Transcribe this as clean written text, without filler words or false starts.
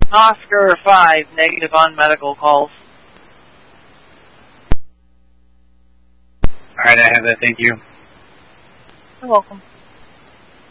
Oscar 5, negative on medical calls. Alright, I have that, thank you. You're welcome.